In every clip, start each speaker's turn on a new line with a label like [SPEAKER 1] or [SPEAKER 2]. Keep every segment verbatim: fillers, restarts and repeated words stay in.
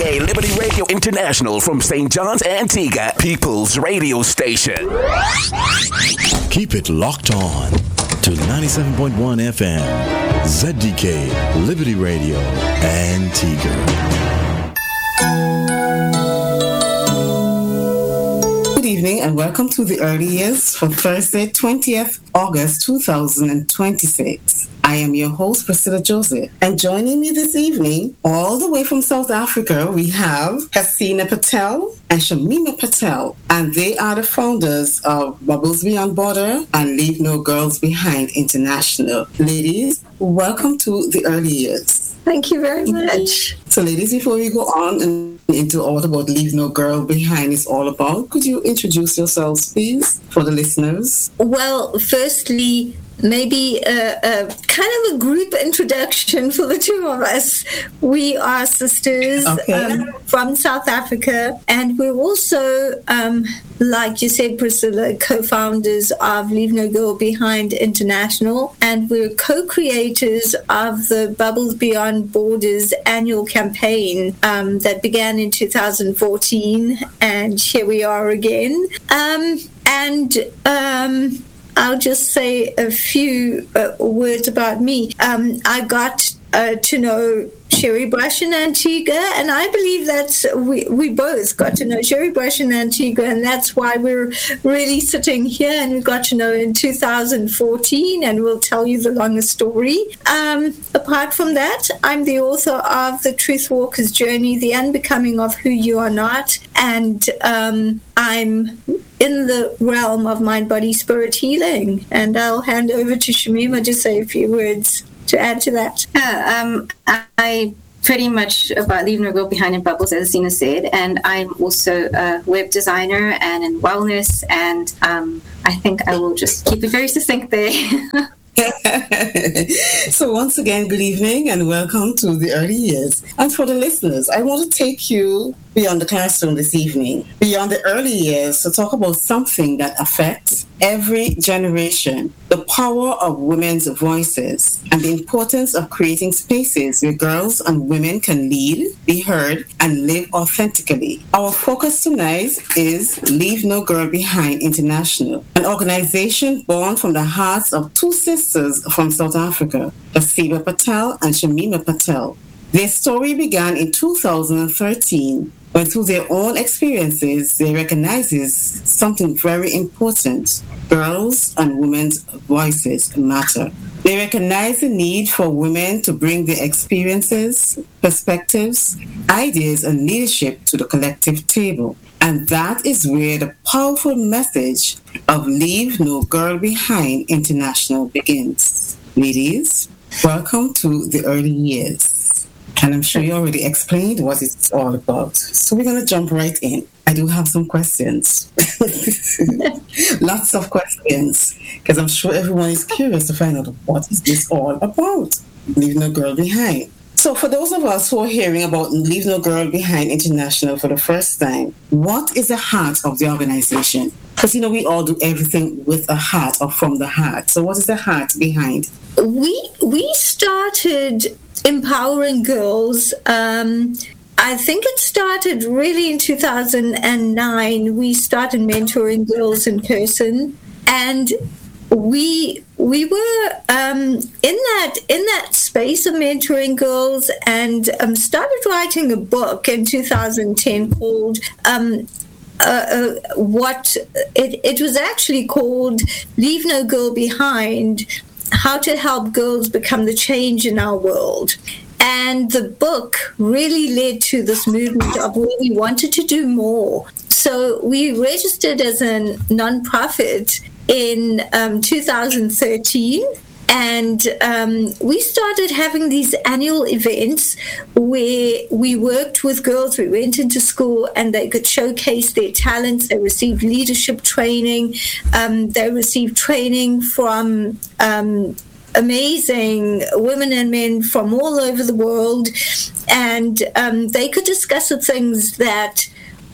[SPEAKER 1] K, Liberty Radio International from Saint John's, Antigua, People's Radio Station.
[SPEAKER 2] Keep it locked on to ninety-seven point one F M, Z D K, Liberty Radio, Antigua.
[SPEAKER 3] Good evening and welcome to the early years for Thursday, twentieth August two thousand twenty-six. I am your host, Priscilla Joseph, and joining me this evening, all the way from South Africa, we have Hasina Patel and Shamima Patel, and they are the founders of Bubbles Beyond Border and Leave No Girls Behind International. Ladies, welcome to the early years.
[SPEAKER 4] Thank you very much.
[SPEAKER 3] So ladies, before we go on and into all about Leave No Girl Behind is all about, could you introduce yourselves, please, for the listeners?
[SPEAKER 4] Well, firstly, maybe a, a kind of a group introduction for the two of us. We are sisters
[SPEAKER 3] okay.
[SPEAKER 4] um, from South Africa, and we're also, um, like you said, Priscilla, co-founders of Leave No Girl Behind International, and we're co-creators of the Bubbles Beyond Borders annual campaign um, that began in two thousand fourteen, and here we are again. Um, and um, I'll just say a few uh, words about me. Um, I got uh, to know Sherry Brush in Antigua, and I believe that's we, we both got to know Sherry Brush in Antigua, and that's why we're really sitting here, and we got to know in two thousand fourteen, and we'll tell you the longer story. Um, apart from that, I'm the author of The Truth Walker's Journey, The Unbecoming of Who You Are Not, and um, I'm in the realm of mind, body, spirit healing, and I'll hand over to Shamima to say a few words to add to that.
[SPEAKER 5] Yeah, um, I pretty much about Leave No Girl Behind in Bubbles, as Zina said, and I'm also a web designer and in wellness, and um, I think I will just keep it very succinct there.
[SPEAKER 3] So once again, good evening and welcome to the early years. And for the listeners, I want to take you beyond the classroom this evening, beyond the early years, to talk about something that affects every generation, the power of women's voices and the importance of creating spaces where girls and women can lead, be heard, and live authentically. Our focus tonight is Leave No Girl Behind International, an organization born from the hearts of two sisters from South Africa, Hasina Patel and Shamima Patel. Their story began in two thousand thirteen when, through their own experiences, they recognizes something very important. Girls and women's voices matter. They recognize the need for women to bring their experiences, perspectives, ideas, and leadership to the collective table. And that is where the powerful message of Leave No Girl Behind International begins. Ladies, welcome to the early years. And I'm sure you already explained what it's all about. So we're going to jump right in. I do have some questions. Lots of questions. Because I'm sure everyone is curious to find out what is this all about. Leave No Girl Behind. So for those of us who are hearing about Leave No Girl Behind International for the first time, what is the heart of the organization? Because, you know, we all do everything with a heart or from the heart. So what is the heart behind?
[SPEAKER 4] We we started empowering girls. Um, I think it started really in two thousand nine. We started mentoring girls in person, and we we were um, in that in that space of mentoring girls, and um, started writing a book in two thousand ten called. Um, Uh, uh, what it, it was actually called Leave No Girl Behind, How to Help Girls Become the Change in Our World. And the book really led to this movement of where we wanted to do more. So we registered as a nonprofit in um, two thousand thirteen. And um, we started having these annual events where we worked with girls. We went into school and they could showcase their talents. They received leadership training. Um, they received training from um, amazing women and men from all over the world. And um, they could discuss the things that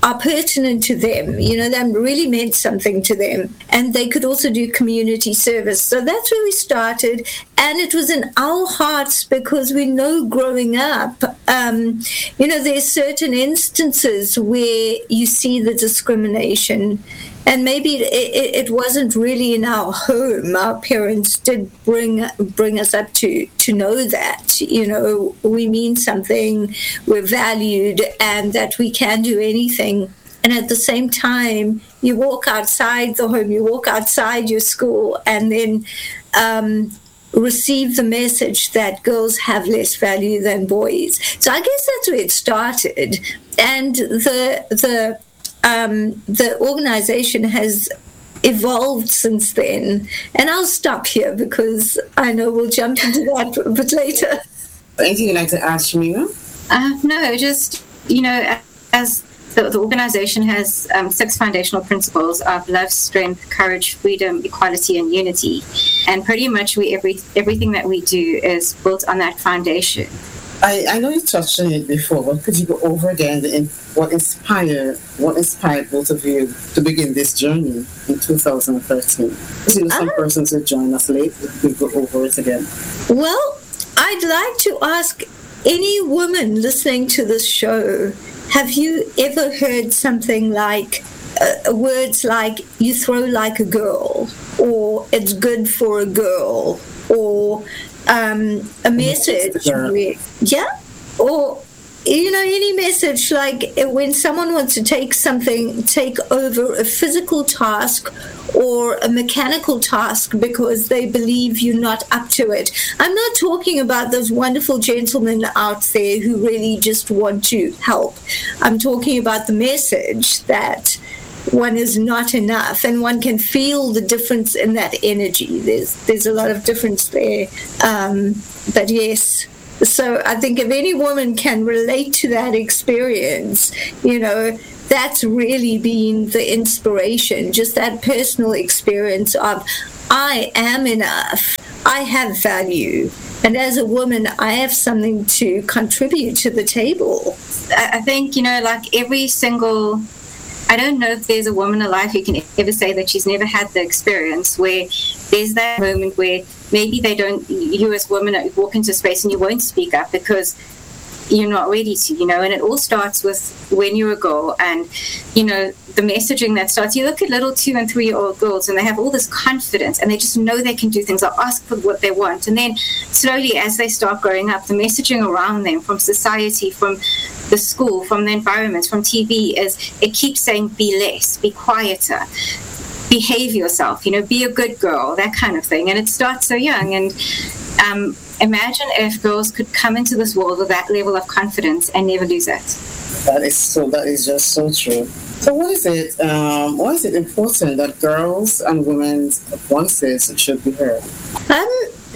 [SPEAKER 4] are pertinent to them, you know, that really meant something to them. And they could also do community service. So that's where we started. And it was in our hearts because we know growing up, um, you know, there's certain instances where you see the discrimination. And maybe it, it wasn't really in our home. Our parents did bring bring us up to, to know that, you know, we mean something, we're valued, and that we can do anything. And at the same time, you walk outside the home, you walk outside your school, and then um, receive the message that girls have less value than boys. So I guess that's where it started. And the the Um, the organization has evolved since then. And I'll stop here because I know we'll jump into that a bit later.
[SPEAKER 3] Anything you'd like to add, Shamira?
[SPEAKER 5] Uh, no, just, you know, as the, the organization has um, six foundational principles of love, strength, courage, freedom, equality, and unity. And pretty much we every everything that we do is built on that foundation.
[SPEAKER 3] I, I know you touched on it before, but could you go over again the, in, what inspired what inspired both of you to begin this journey in two thousand thirteen? Because you know, some uh, persons will join us late. We go over it again.
[SPEAKER 4] Well, I'd like to ask any woman listening to this show, have you ever heard something like uh, words like "you throw like a girl" or "it's good for a girl" or Um, a message, yeah, or you know, any message like when someone wants to take something, take over a physical task or a mechanical task because they believe you're not up to it. I'm not talking about those wonderful gentlemen out there who really just want to help. I'm talking about the message that one is not enough, and one can feel the difference in that energy. There's there's a lot of difference there. Um, but yes, so I think if any woman can relate to that experience, you know, that's really been the inspiration, just that personal experience of I am enough, I have value, and as a woman, I have something to contribute to the table.
[SPEAKER 5] I think, you know, like every single I don't know if there's a woman alive who can ever say that she's never had the experience where there's that moment where maybe they don't, you as women walk into space and you won't speak up because you're not ready to, you know, and it all starts with when you're a girl and, you know, the messaging that starts. You look at little two and three year old girls and they have all this confidence and they just know they can do things. They'll ask for what they want. And then slowly as they start growing up, the messaging around them from society, from the school, from the environment, from T V is it keeps saying be less, be quieter, behave yourself, you know, be a good girl, that kind of thing. And it starts so young. And um, imagine if girls could come into this world with that level of confidence and never lose it.
[SPEAKER 3] That is so. That is just so true. So, what is it? Um, why is it important that girls and women's voices should be heard?
[SPEAKER 4] Um,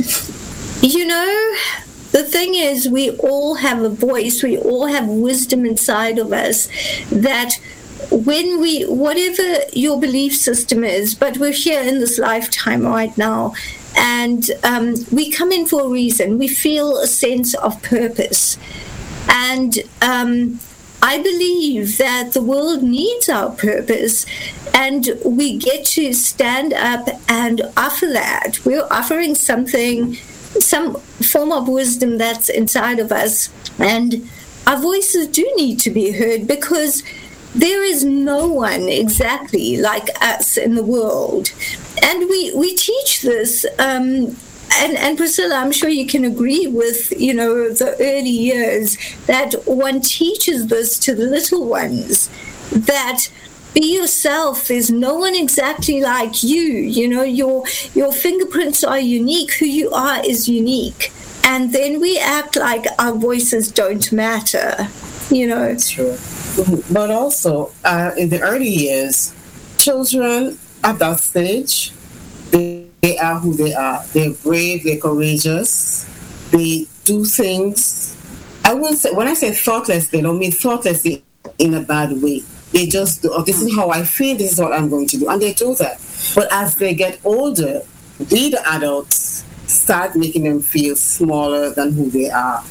[SPEAKER 4] you know, the thing is, we all have a voice. We all have wisdom inside of us that when we, whatever your belief system is, but we're here in this lifetime right now, and um, we come in for a reason. We feel a sense of purpose. And um, I believe that the world needs our purpose, and we get to stand up and offer that. We're offering something, some form of wisdom that's inside of us, and our voices do need to be heard because there is no one exactly like us in the world. And we, we teach this, um, and, and Priscilla, I'm sure you can agree with, you know, the early years, that one teaches this to the little ones, that be yourself. There's no one exactly like you. You know, your your fingerprints are unique. Who you are is unique. And then we act like our voices don't matter, you know.
[SPEAKER 3] That's true. But also, uh, in the early years, children at that stage, they, they are who they are. They're brave, they're courageous, they do things. I wouldn't say, when I say thoughtless, they don't mean thoughtless in a bad way. They just do, oh, this is how I feel, this is what I'm going to do, and they do that. But as they get older, we, the adults, start making them feel smaller than who they are.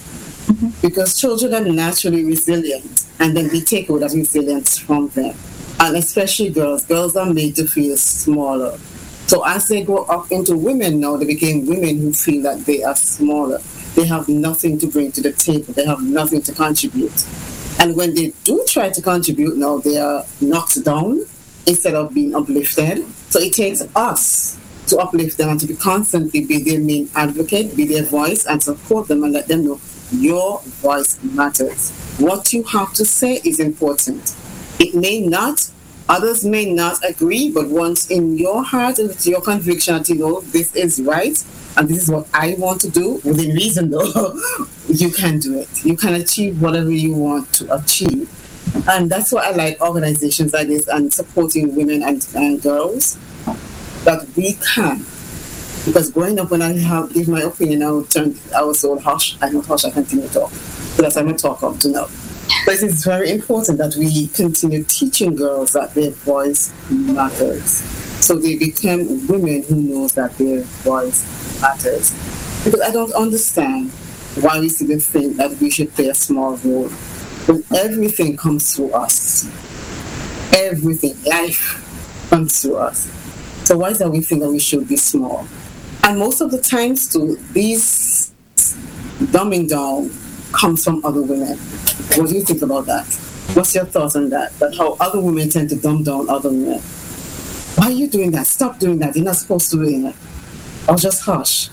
[SPEAKER 3] Mm-hmm. Because children are naturally resilient, and then we take all that resilience from them. And especially girls. Girls are made to feel smaller. So as they grow up into women now, they became women who feel that they are smaller. They have nothing to bring to the table. They have nothing to contribute. And when they do try to contribute now, they are knocked down instead of being uplifted. So it takes us to uplift them and to be constantly be their main advocate, be their voice, and support them and let them know your voice matters. What you have to say is important. It may not, others may not agree, but once in your heart and it's your conviction that you know this is right and this is what I want to do, within reason though, you can do it. You can achieve whatever you want to achieve. And that's why I like organizations like this and supporting women and, and girls, that we can. Because growing up, when I have give my opinion, I would turn, I was so hush, I don't hush, I continue to talk. So that's why I'm going to talk up to now. But it's very important that we continue teaching girls that their voice matters. So they become women who knows that their voice matters. Because I don't understand why we still think that we should play a small role. When everything comes through us. Everything, life comes through us. So why is that we think that we should be small? And most of the times too, these dumbing down comes from other women. What do you think about that? What's your thoughts on that? That how other women tend to dumb down other women. Why are you doing that? Stop doing that. You're not supposed to do it. Or just hush.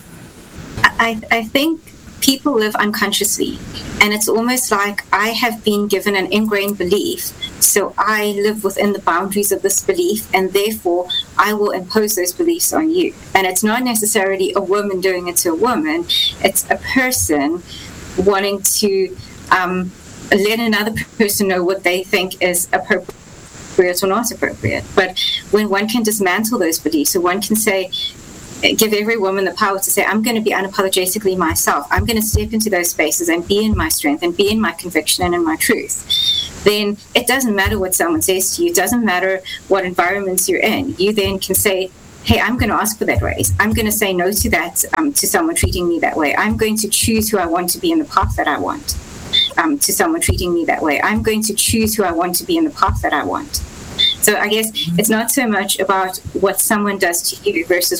[SPEAKER 5] I, I think people live unconsciously. And it's almost like I have been given an ingrained belief. So I live within the boundaries of this belief, and therefore I will impose those beliefs on you. And it's not necessarily a woman doing it to a woman. It's a person wanting to um, let another person know what they think is appropriate or not appropriate. But when one can dismantle those beliefs, so one can say, give every woman the power to say, I'm going to be unapologetically myself. I'm going to step into those spaces and be in my strength and be in my conviction and in my truth. Then it doesn't matter what someone says to you. It doesn't matter what environments you're in. You then can say, hey, I'm going to ask for that raise. I'm going to say no to that, um, to someone treating me that way. I'm going to choose who I want to be in the path that I want, um, to someone treating me that way. I'm going to choose who I want to be in the path that I want. So I guess it's not so much about what someone does to you versus